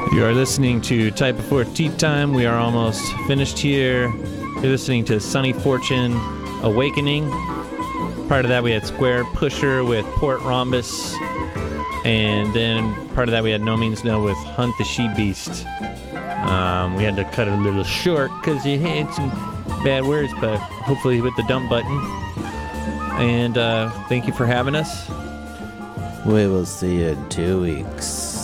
You are listening to Type Before Tea Time. We are almost finished here. You're listening to Sunny Fortune Awakening. Part of that we had Square Pusher with Port Rhombus. And then part of that we had No Means No with Hunt the She-Beast. We had to cut it a little short because you had some bad words, but hopefully with the dump button. And thank you for having us. We will see you in 2 weeks.